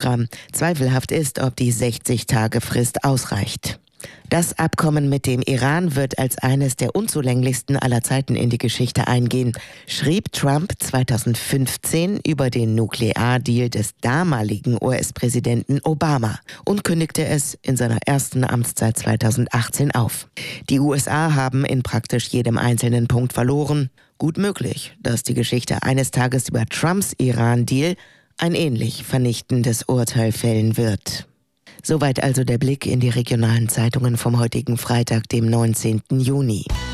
Iran. Zweifelhaft ist, ob die 60-Tage-Frist ausreicht. Das Abkommen mit dem Iran wird als eines der unzulänglichsten aller Zeiten in die Geschichte eingehen, schrieb Trump 2015 über den Nukleardeal des damaligen US-Präsidenten Obama und kündigte es in seiner ersten Amtszeit 2018 auf. Die USA haben in praktisch jedem einzelnen Punkt verloren. Gut möglich, dass die Geschichte eines Tages über Trumps Iran-Deal ein ähnlich vernichtendes Urteil fällen wird. Soweit also der Blick in die regionalen Zeitungen vom heutigen Freitag, dem 19. Juni.